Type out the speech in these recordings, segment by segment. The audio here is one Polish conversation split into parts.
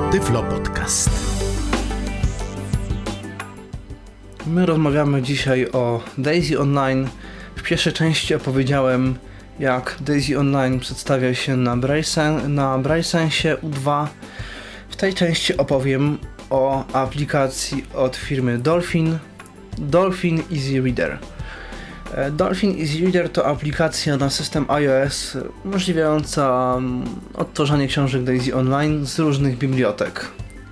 Tyflo Podcast. My rozmawiamy dzisiaj o Daisy Online. W pierwszej części opowiedziałem, jak Daisy Online przedstawia się na BrailleSensie U2. W tej części opowiem o aplikacji od firmy Dolphin Easy Reader. Dolphin Easy Reader to aplikacja na system iOS umożliwiająca odtwarzanie książek Daisy Online z różnych bibliotek.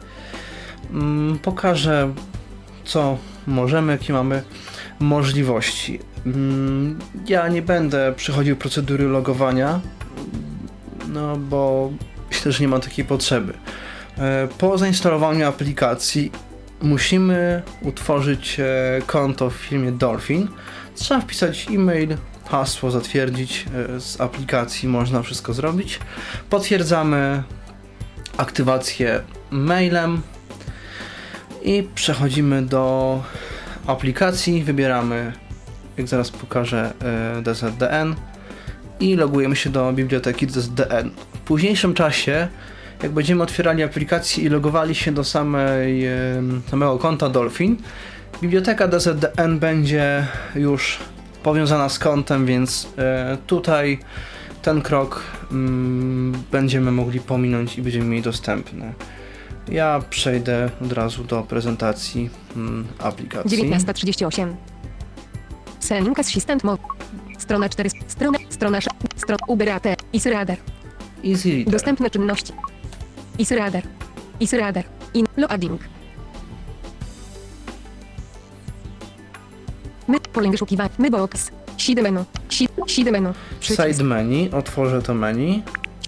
Pokażę, co możemy, jakie mamy możliwości. Ja nie będę przechodził procedury logowania, bo myślę, że nie ma takiej potrzeby. Po zainstalowaniu aplikacji musimy utworzyć konto w firmie Dolphin. Trzeba wpisać e-mail, hasło zatwierdzić, z aplikacji można wszystko zrobić. Potwierdzamy aktywację mailem i przechodzimy do aplikacji, wybieramy, jak zaraz pokażę, DZDN i logujemy się do biblioteki DZDN. W późniejszym czasie, jak będziemy otwierali aplikację i logowali się do samego konta Dolphin, biblioteka DZDN będzie już powiązana z kontem, więc tutaj ten krok będziemy mogli pominąć i będziemy mieli dostępny. Ja przejdę od razu do prezentacji aplikacji. 19:38. Selling Assistant Mode. Strona 4. Strona Uber AT. Easy Reader. Easy Reader. Dostępne czynności. Easy Reader. Easy Reader. Loading. Pole wyszukiwania. Box. Side menu. Side menu. Side menu. Otworzę to menu.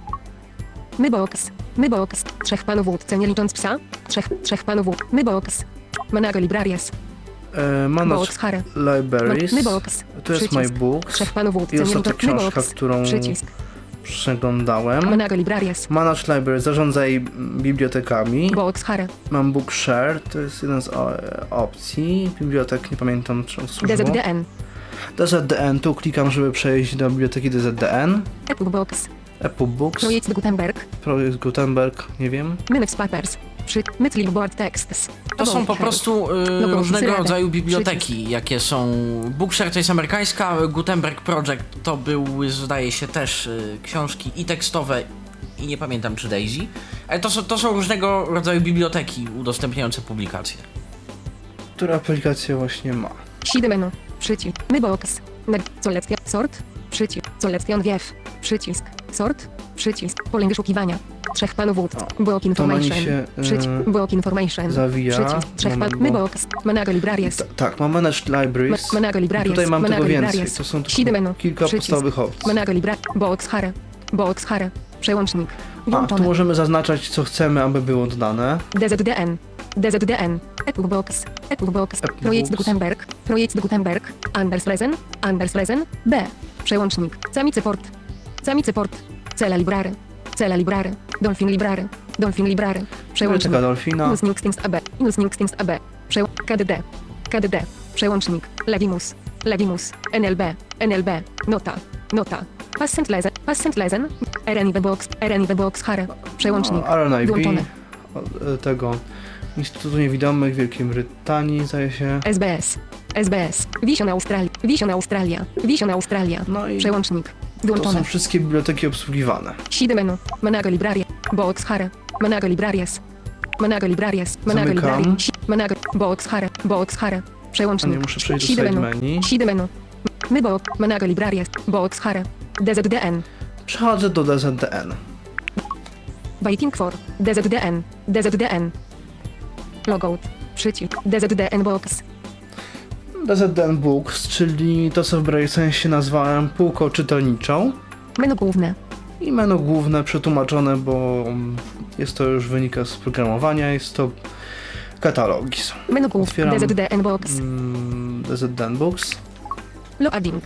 Box. 3 panów wódce, nie licząc psa. 3 panów wódce. Box. Manage Libraries. Manage Libraries. Box. Tu jest My Books. 3 panów wódce, Jest nie to licząc książka, którą przeglądałem. Manage Libraries. Manage Libraries. Zarządzaj bibliotekami. Box Hare. Mam Bookshare. To jest jeden z opcji. Bibliotek, nie pamiętam, czy on służyło. DZDN. Tu klikam, żeby przejść do biblioteki DZDN. Box. Books. Projekt Gutenberg. Nie wiem. Minutes Papers. Clipboard Texts. To są po prostu różnego rodzaju biblioteki, jakie są. Bookshare to jest amerykańska, Gutenberg Project to były, zdaje się, też książki i tekstowe, i nie pamiętam czy Daisy, ale to są różnego rodzaju biblioteki udostępniające publikacje. Która aplikacja właśnie ma? Side menu. Przycisk. Box. Sort. Przycisk. Selection Wiew. Przycisk. Sort. Przycisk. Pole wyszukiwania. 3 panów wódz. Block Information. Block Information. Zawija. Przycisk. 3 panów. Box. Manage Libraries. Tak, mam Manage Libraries. Manage Libraries. Tutaj mam tego więcej. To są kilka podstawowych opcji. Manage Libraries. Box Hare. Przełącznik. Tu możemy zaznaczać, co chcemy, aby było dodane. DZDN. Box. Projekt Gutenberg. Anderslesen. B. Przełącznik. Samice port. Cele library. Dolphin library. Przełącznik. Dolphina. Newsningstings AB. KDD. Przełącznik. Levimus. NLB. Nota. Passent lesen. RNIB Box Hare. Przełącznik. RNIB. Tego Instytutu Niewidomych Wielkiej Brytanii, zdaje się. SBS. Vision Australia. No i przełącznik. To są wszystkie biblioteki obsługiwane. Side menu. Manage Libraries. Box Hare. Manage Libraries. Box Hare. Przełącznik. Nie muszę przejść do side menu. Side menu. Manage Libraries. Box Hare. DZDN. Przechodzę do DZDN. Waiting for. DZDN. Logout. Przycisk. DZDN Box. DZDN Books, czyli to, co w BrailleSensie nazwałem półką czytelniczą. Menu główne. I menu główne przetłumaczone, bo jest to już wynika z programowania, jest to katalogi. Menu główne. DZDN Box. DZDN Books. Loading.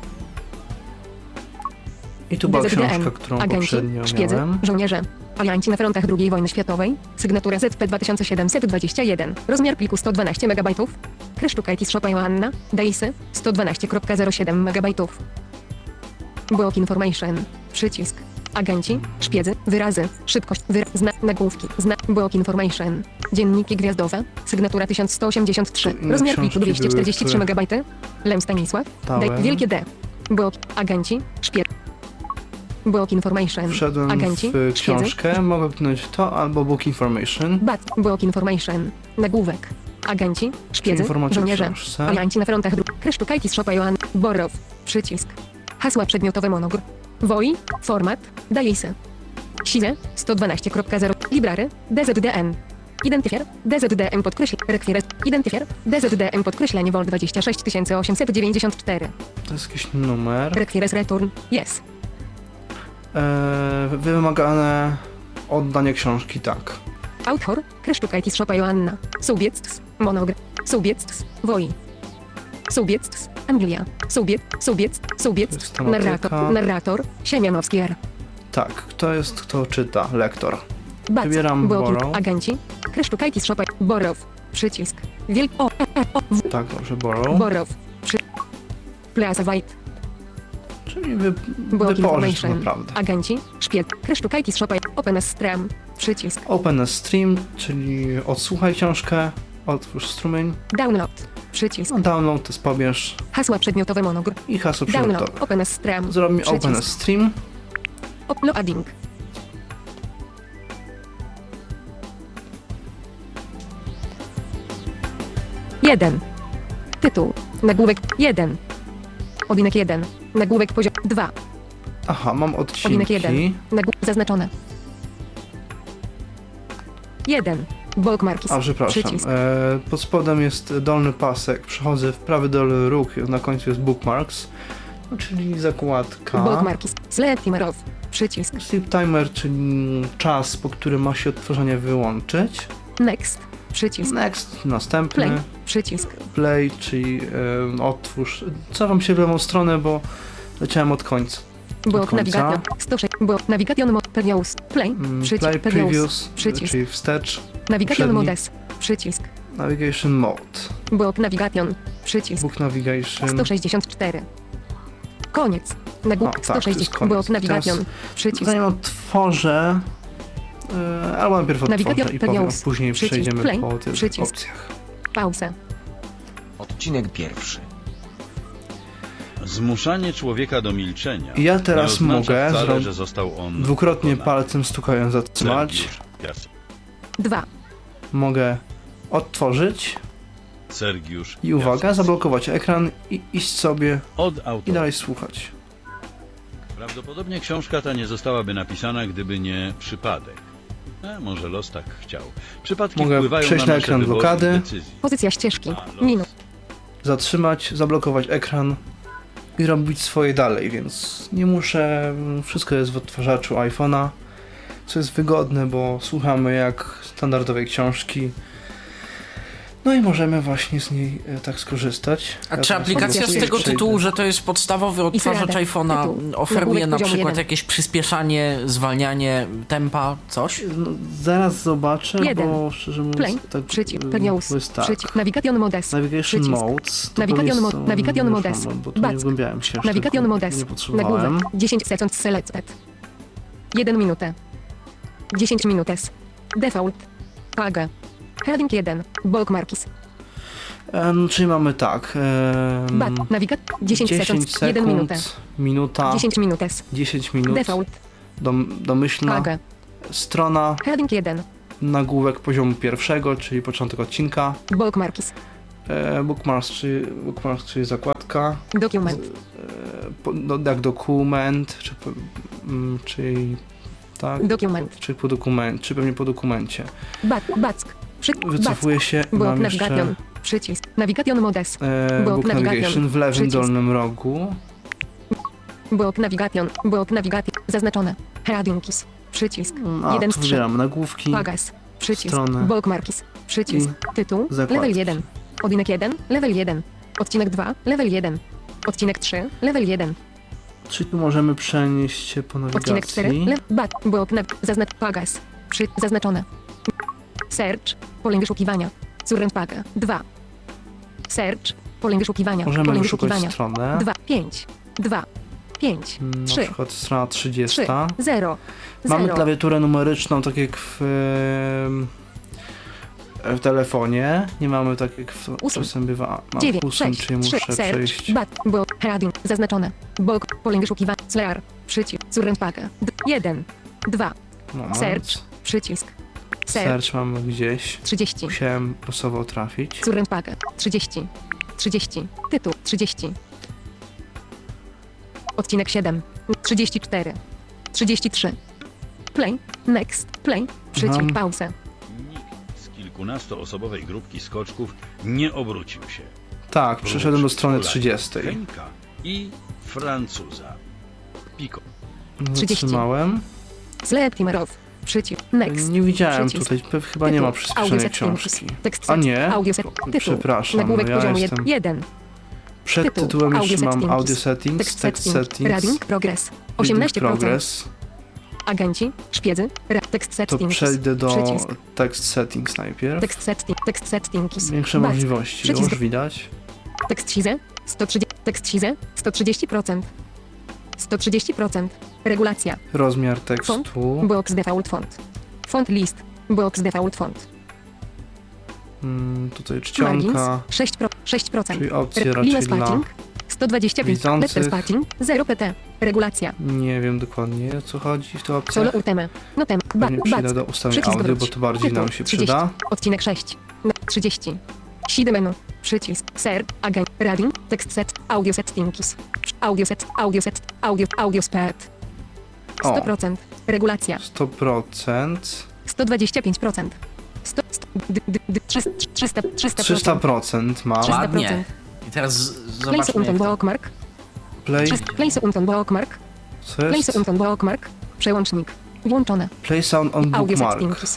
I tu była książka, którą poprzednio miałem. Żołnierze. Alianci na frontach II wojny światowej. Sygnatura ZP 2721. Rozmiar pliku 112 MB. Kryszczuk IT z Szopa Joanna. Daisy 112.07 MB. Block Information. Przycisk. agenci, szpiedzy, wyrazy, szybkość, nagłówki, block information, dzienniki gwiazdowe, sygnatura 1183, rozmiar pliku 243 MB, Lem Stanisław, wielkie D, block, agenci, szpiedzy, block information, Wszedłem agenci, w książkę, mogę kliknąć to albo book information. block information, nagłówek, agenci, szpiedzy, żołnierze, alianci na frontach Krysztukajtis Szopa Joanna, Borow, przycisk, hasła przedmiotowe monogr, WOI, format, Dajejse, SIZE, 112.0, Library, DZDN, identyfier, DZDM rekwires, identyfier, DZDM vol 26894. To jest jakiś numer. Rekwires return, yes. Wymagane oddanie książki, tak. Autor, Krysztukajtis Szopa Joanna, Subjekts, monogr, Subjekts, WOI. Subjekts, Anglia, Subjekts, narrator, Siemianowski R. Tak, kto czyta? Lektor. Bac, Wybieram Booking, Borrow. agenci, Krysztukajtis Szopa, Borow, przycisk, Tak, dobrze, Borrow. Borow, Plaza White, Czyli Block wypożyć information, naprawdę. agenci, szpieg, Krysztukajtis Szopa, Open Stream, przycisk, Open Stream, czyli odsłuchaj książkę, otwórz strumień. Download, przycisk, Download to jest pobierz hasła przedmiotowe monogr, i hasło Download, przedmiotowe. Open Stream, Zrobi mi przycisk, Open Stream. Uploading. Jeden. Tytuł. Nagłówek 1. Odcinek 1. Nagłówek poziom 2. Aha, mam Odcinek 1. odcinki. Zaznaczone. 1. Bookmarkis. A, przepraszam. Przycisk. Pod spodem jest dolny pasek. Przechodzę w prawy dolny róg. Na końcu jest Bookmarks. No, czyli zakładka. Bookmarkis. Select timer off. Przycisk. Sleep timer, czyli czas, po którym ma się odtworzenie wyłączyć. Next. Przycisk. Next, następny. Play. Przycisk. Play, czyli otwórz. Cofam się w lewą stronę, bo leciałem od końca. Block navigation. 106. Block navigation previews. Play. Przycisk. Play previews, Przycisk. czyli wstecz. Navigation Przedni. modes. Przycisk. Navigation mode. Block navigation. Przycisk. Book navigation. 164. Koniec. O, Nagłówek tak, to jest 160. koniec. Block navigation. Teraz Przycisk. Zanim otworzę, albo najpierw Navigation otworzę i powiem, a previews. później Przycisk. przejdziemy Play. po tych Przycisk. opcjach. Pauza. Odcinek 1. Zmuszanie człowieka do milczenia. Ja teraz nie oznacza mogę wcale, że został on dwukrotnie pokonany. palcem stukając zatrzymać. Sergiusz Jasny. 2. Mogę odtworzyć Sergiusz i uwaga, Jasny. zablokować ekran i iść sobie Od i autora. dalej słuchać. Prawdopodobnie książka ta nie zostałaby napisana, gdyby nie przypadek. Może los tak chciał. Przypadki Mogę wpływają przejść na na nasze ekran wybory blokady. i decyzje. Pozycja ścieżki. A, los. Minut. Zatrzymać, zablokować ekran i robić swoje dalej, więc nie muszę, wszystko jest w odtwarzaczu iPhone'a, co jest wygodne, bo słuchamy jak standardowej książki. No i możemy właśnie z niej tak skorzystać. A Ja czy teraz aplikacja z sobie tego przejdę. tytułu, że to jest podstawowy odtwarzacz radę. iPhone'a, Tytuł. oferuje na Nagłówek poziom przykład 1. jakieś przyspieszanie, zwalnianie tempa, coś? No, zaraz zobaczę, 1. bo szczerze mówiąc Play. tak, Przycisk. to Previews. jest tak. Przycisk. Navigation modes. Navigation Przycisk. modes. To Navigation pewnie mo- są- navigation już modes. mam, bo tu nie Back. wgłębiałem się jeszcze, Navigation tylko modes. nie potrzebowałem. Nagłówek. 10 seconds selected. 1 minutę. 10 minutes. Default. Tag. Heading 1. Bookmarkis. Czyli mamy tak. Back. Navigat. 10 seconds. 1 minutę. Minuta. 10 minutes. 10 minut. Default. Domyślna. Tag. Strona. Heading 1. Nagłówek poziomu pierwszego, czyli początek odcinka. Bookmarkis. Bookmarks, czyli zakładka. Dokument. Jak dokument, czyli tak. Dokument. Czy po dokumencie, czy pewnie po dokumencie. Back. Wycofuję się i Block mam jeszcze navigation. Przycisk. Navigation modes. Book Navigation w lewym Przycisk. dolnym rogu. Block navigation. Zaznaczone. Headings. Przycisk. A, 1 z tu 3. wybieram nagłówki. Pagas. Przycisk. Stronę. Bookmarkis. Przycisk. Tytuł. zakładki. Level 1. Odcinek 1. Level 1. Odcinek 2. Level 1. Odcinek 3. Level 1. Czyli tu możemy przenieść się po Odcinek 4. nawigacji. Pagas. Zaznaczone. Search. Pole wyszukiwania. Surrendpage. 2. Search. Pole wyszukiwania. Możemy Pole wyszukać wyszukiwania. stronę. 2. 5. 2. 5, Na 3, przykład strona 30. 3, 0, Mamy 0. klawiaturę numeryczną, tak jak w telefonie. Nie mamy tak jak Ósm. czasem bywa. Mam 9, 8, 6, czyli 3, muszę search, przejść. bo, heading, zaznaczone, bok, pole wyszukiwania, slash, przycisk, Zurendpake, 1, 2, Moment. search, przycisk, Search mamy gdzieś. 30, Musiałem losowo trafić. Zurendpake, 30, 30, tytuł, 30, odcinek 7, 34, 33, play, next, play, przycisk, Aha. pauzę, Nikt z kilkunastoosobowej grupki skoczków nie obrócił się. Tak, przeszedłem do strony Polaka, 30. Henka i Francuza. Pico. 30. Zatrzymałem. Slep Timerow, przycisk, next, Nie widziałem przycisk. tutaj, chyba nie ma przyspieszonej Audio set, książki. tekst A set, nie? audio set, tytuł, Przepraszam, nagłówek no ja poziomu jestem... 1, Przed tytuł, tytułem audio jeszcze mam settings, audio settings, text settings, reading progress, reading 18%, progress. agenci, szpiedzy, text To settings, przejdę do przycisk, text settings najpierw. text settings, Większe back, możliwości, przycisk, już widać. tekst size, 130%, 130%, regulacja, Rozmiar tekstu. box default font list, box default font, Tutaj czcionka, 6%, czyli opcje Line raczej dla... spacing, 125, widzących. letter spacing, 0 pt, regulacja, Nie wiem dokładnie o co chodzi w tej opcji. solo uteme, notem, Pewnie przyjdę do ustawień przycisk audio, bo wróć. to bardziej nam się 30, przyda. odcinek 6, 30, 7 menu, przycisk, ser, agent, reading, text set, audio settings, audio speed, O, 100%, regulacja, 100%. 125%, 300%, 300% mam. 300%. Ładnie. I teraz Place zobaczmy. unten bookmark, Play, place unten bookmark, co jest? place unten bookmark, przełącznik, włączone, Play sound on audio bookmark. settings,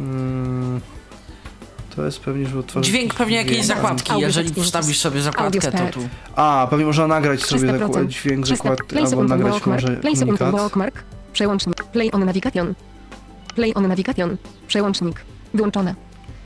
To jest pewnie, żeby otworzyć... Dźwięk pewnie jakiejś dźwięk. zakładki. Audio Jeżeli settings. wstawisz sobie zakładkę, to Audio tu. A, pewnie można nagrać sobie 300%, dźwięk 300, zakładki, place albo unten nagrać bookmark, może place unten komunikat. bookmark, przełącznik, play on navigation, przełącznik, wyłączone,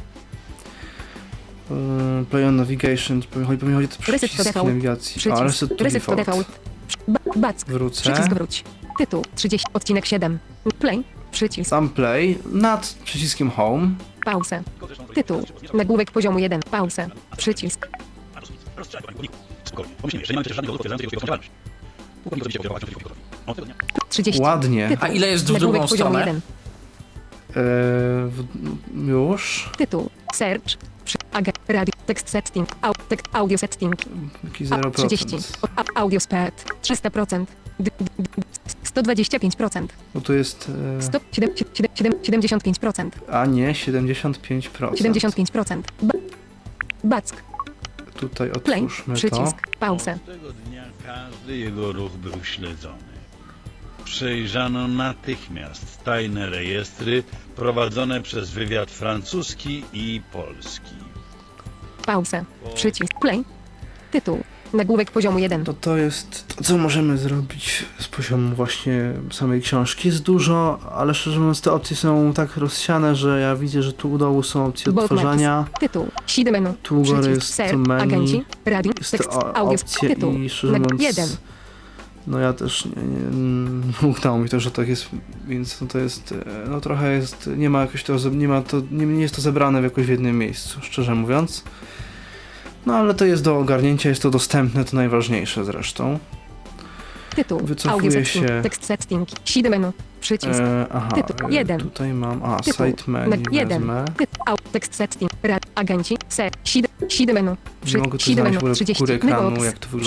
Play on navigation, pewnie chodzi o te Reset to przyciski default. nawigacji. A, przycisk, reset to default. back, Wrócę. przycisk wróć, tytuł, 30, odcinek 7, play, przycisk, Sam play nad przyciskiem home. pauzę, tytuł, nagłówek poziomu 1, pauzę, przycisk, Spokojnie. Pomyślmy, jeszcze nie mamy przecież żadnych dowodów potwierdzających jego działalność. Pułkownik oczywiście operować w tego gotowi. Od tego dnia 30, Ładnie. tytuł, A ile jest w nagłówek drugą poziomu stronę? 1, Już. tytuł, search, radio, text setting, audio setting, Taki 30, 0%. audio speed, 300%, 125%, Bo tu jest... 75%, A nie, 75%. 75%, back, Tutaj play, otwórzmy to. przycisk, pauzę, Od tego dnia każdy jego ruch był śledzony. Przejrzano natychmiast tajne rejestry prowadzone przez wywiad francuski i polski. pauzę, przycisk, play, tytuł, nagłówek poziomu 1, To jest to, co możemy zrobić z poziomu właśnie samej książki. Jest dużo, ale szczerze mówiąc te opcje są tak rozsiane, że ja widzę, że tu u dołu są opcje Bookmarks. odtwarzania. tytuł, 7 menu, Tu u góry przycisk, jest ser, to menu. agenci, radio, Jest tekst, to audio, opcje tytuł, i szczerze mówiąc... 1, No ja też nie udało mi to, że tak jest, więc no to jest, no trochę jest, nie ma jakoś to, nie jest to zebrane jakoś w jednym miejscu, szczerze mówiąc. No ale to jest do ogarnięcia, jest to dostępne, to najważniejsze zresztą. tytuł, Wycofuję audio setting, się. tekst setting, 7 menu, przycisk, Aha, tytuł, 1. tutaj mam, tytuł, site menu 1, wezmę. tekst setting, agenci, ser, 7 menu, Nie mogę tu 7 znaleźć w menu, ogóle 30, góry ekranu, box, jak to wygląda.